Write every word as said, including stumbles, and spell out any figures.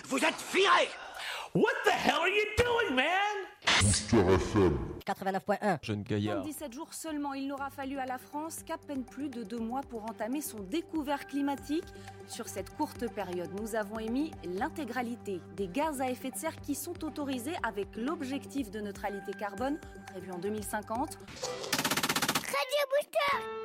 Vous êtes virés. What the hell are you doing, man? Booster F M quatre-vingt-neuf point un. Jeune gaillard. dix-sept jours seulement, il n'aura fallu à la France qu'à peine plus de deux mois pour entamer son découvert climatique. Sur cette courte période, nous avons émis l'intégralité des gaz à effet de serre qui sont autorisés avec l'objectif de neutralité carbone prévu en deux mille cinquante. Radio Booster.